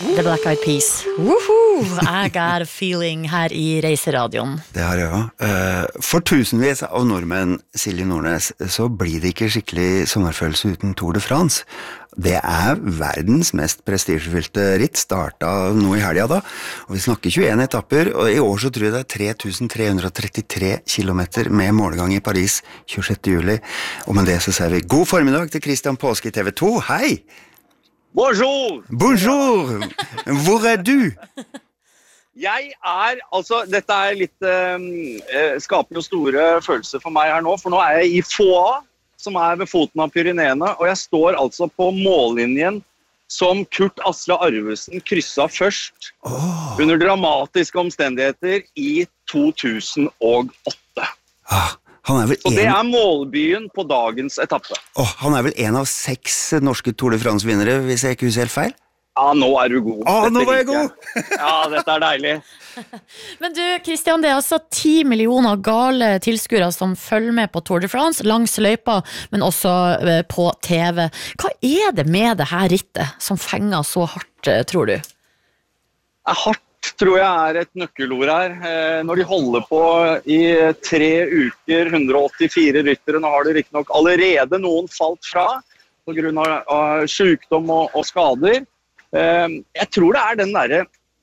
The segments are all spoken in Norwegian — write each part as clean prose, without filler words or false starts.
The Black Eyed Peas. Woohoo! I got a feeling her I Reiseradioen. Det har jeg også. For tusenvis av nordmenn, Silje Nordnes, så blir det ikke skikkelig sommerfølelse uten Tour de France. Det verdens mest prestisjefylte ritt, startet nå I helga da, og vi snakker 21 etapper, og I år så tror jeg det 3333 kilometer med målgang I Paris 26. juli. Og med det så sier vi god formiddag til Christian Påske I TV 2. Hei! Bonjour! Bonjour! Hvor du? Jeg altså, dette litt, skaper jo store følelser for meg her nå, for nå jeg I Foix, som ved foten av Pyreneene, og jeg står altså på mållinjen som Kurt Asle Arvesen krysset først, under dramatiske omstendigheter I 2008. Han vel og det målbyen på dagens etappe. Han vel en av 6 norske Tour de France-vinnere, hvis jeg ikke husker helt feil? Ja, nå du god. Nå var jeg god! Ja, dette deilig. Men du, Christian, det altså 10 millioner gale tilskuere som følger med på Tour de France, langs løypa, men også på TV. Hva det med det her rittet som fenger så hardt, tror du? Hardt tror jeg et nøkkelord her. Når de holder på I 3 uker, 184 ryttere, nå har det riktig nok allerede noen falt fra på grunn av sykdom og skader. Jeg tror det den der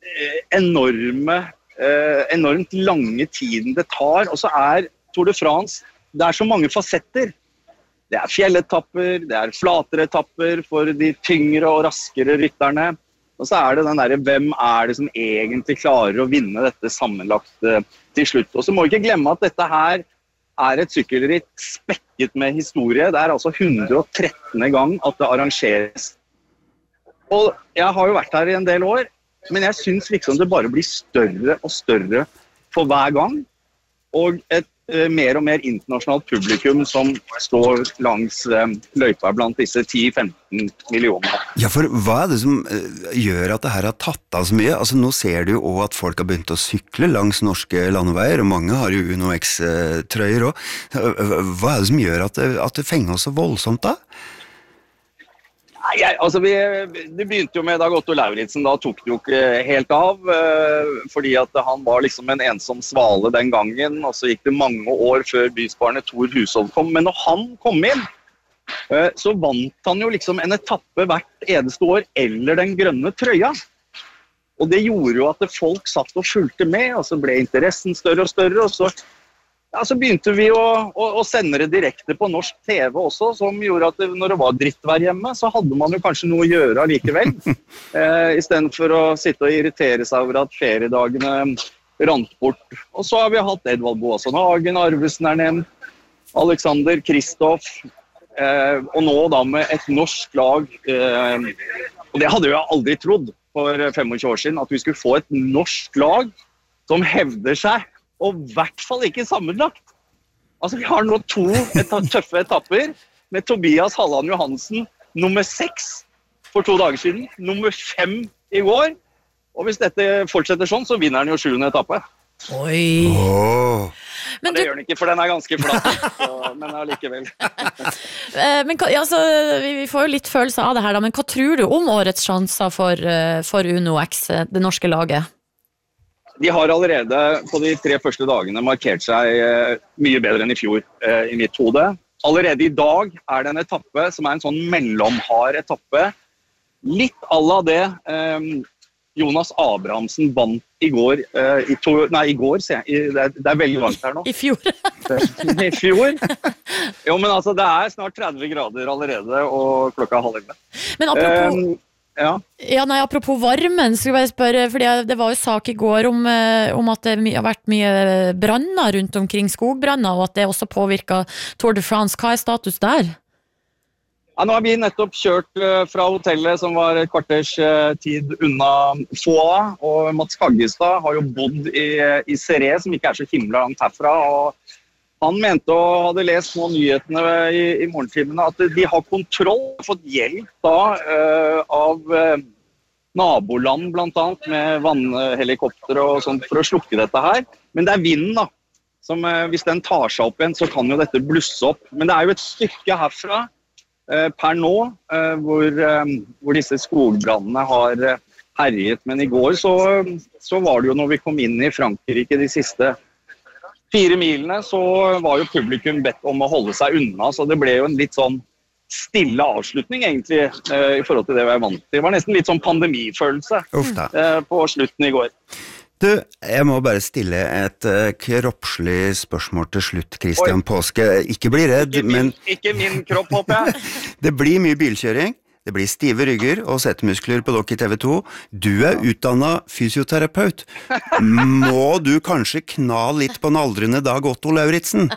enormt lange tiden det tar, og så Tour de France, det så mange fasetter. Det fjelletapper, det flatere etapper for de tyngre og raskere rytterne. Og så det den der, hvem det som egentlig klarer å vinne dette sammenlagt til slutt. Og så må vi ikke glemme at dette her et sykkelritt spekket med historie. Det altså 113. gang at det arrangeres. Og jeg har jo vært her I en del år, men jeg synes liksom det bare blir større og større for hver gang. Og et mer og mer internasjonalt publikum som står langs løypa blant disse 10-15 millioner. Ja, for hva det som gjør at det her har tatt av så mye? Altså nå ser du jo også at folk har begynt å sykle langs norske landeveier, og mange har jo Uno X-trøyer også. Hva det som gjør at det fenger oss så voldsomt da? Altså det begynte jo med Dag Otto Lauritzen, da tok det jo ikke helt av, fordi at han var liksom en ensom svale den gangen, og så gikk det mange år før bysbarnet Thor Hushovd kom, men når han kom inn, så vant han jo liksom en etappe hvert eneste år, eller den grønne trøya. Og det gjorde jo at folk satt og fulgte med, og så ble interessen større og større, og så begynte vi å sende det direkte på norsk TV også, som gjorde at når det var drittvær hjemme, så hadde man jo kanskje noe å gjøre likevel. I stedet for å sitte og irritere seg over at feriedagene rant bort. Og så har vi hatt Edvald Boasson Hagen, Arvesen nevnt, Alexander, Kristoff, og nå da med et norsk lag. Og det hadde jeg aldri trodd for 25 år siden, at vi skulle få et norsk lag som hevder seg, og I hvert fall ikke sammenlagt. Altså, vi har nå 2 tøffe etapper med Tobias Halland Johansen, nummer 6 for 2 dager siden, nummer 5 I går, og hvis dette fortsetter sånn, så vinner han jo 7. etappe. Oi! Men det gjør han ikke, for den ganske flat, men allikevel. Men altså, vi får jo litt følelse av det her, da, men hva tror du om årets sjanser for Uno X, det norske laget? De har allerede på de 3 første dagene markert seg mye bedre enn I fjor I mitt hode. Allerede I dag det en etappe som en sånn mellomhard etappe. Litt à la det Jonas Abrahamsen vant I går. I går, ser jeg. Det veldig langt her nå. I fjor. I fjor. Jo, men altså, det snart 30 grader allerede, og klokka 10:30. Men apropos... apropos varmen, skulle jeg bare spørre, fordi det var jo sak I går om at det har vært mye branner rundt omkring, skogbranner, og at det også påvirket Tour de France. Hva status der? Ja, nå har vi nettopp kjørt fra hotellet som var et kvarters tid unna Foix, og Mats Kaggestad har jo bodd I Serré, som ikke så himla langt herfra, og han mente og hadde lest noen nyhetene I morgentimene at de har kontroll, fått hjelp da av naboland blant annet, med vannhelikopter og sånt for å slukke dette her. Men det vinden da, som hvis den tar seg opp igjen, så kan jo dette blusse opp. Men det jo et stykke herfra per nå, hvor disse skogbrandene har herjet, men i går så var det jo når vi kom inn i Frankrike de siste 4 milene, så var jo publikum bedt om å holde seg unna, så det ble jo en litt sånn stille avslutning egentlig i forhold til det vi vant til. Det var nesten litt sånn pandemifølelse på slutten i går. Du, jeg må bare stille et kroppslig spørsmål til slutt, Christian Påske. Ikke bli redd, men... Ikke min kropp, håper jeg. Det blir mye bilkjøring. Det blir stive rygger og settmuskler på dere i TV 2. Du utdannet fysioterapeut. Må du kanskje kna litt på den aldrende Dag Otto Lauritzen?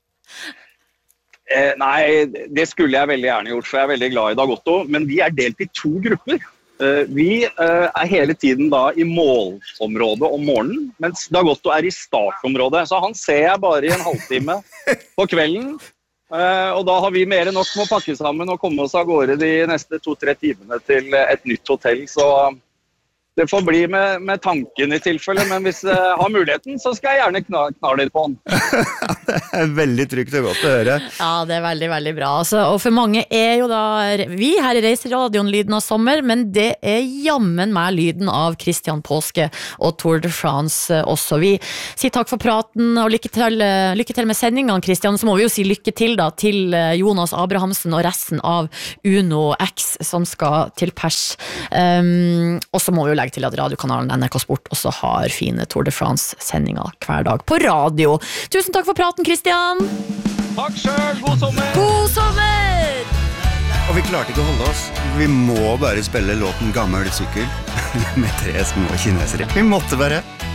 Nei, det skulle jeg veldig gjerne gjort, for jeg veldig glad i Dag Otto. Men vi delt i 2 grupper. Vi hele tiden da i målområdet om morgenen, mens Dag Otto i startområdet. Så han ser jeg bare i en halvtime på kvelden. Og da har vi mer enn nok med å pakke sammen og komme oss av gårde de neste 2-3 timene til et nytt hotell, så det får bli med tanken i tilfelle, men hvis jeg har muligheten, så skal jeg gjerne kna litt på den. Det veldig trygt og godt å høre. Ja, det veldig, veldig bra. Altså, og for mange jo da, vi her i Reiseradioen lyden av sommer, men det jammen meg lyden av Christian Påske og Tour de France også. Vi sier takk for praten og lykke til med sendingene, Christian. Så må vi jo si lykke til da til Jonas Abrahamsen og resten av Uno X som skal til pers. Og så må vi jo legge til at radiokanalen NRK Sport også har fine Tour de France-sendinger hver dag på radio. Tusen takk for praten, Christian! Takk selv, god sommer! God sommer! Og vi klarte ikke å holde oss. Vi må bare spille låten Gammel sykkel med 3 små kinesere. Vi måtte bare...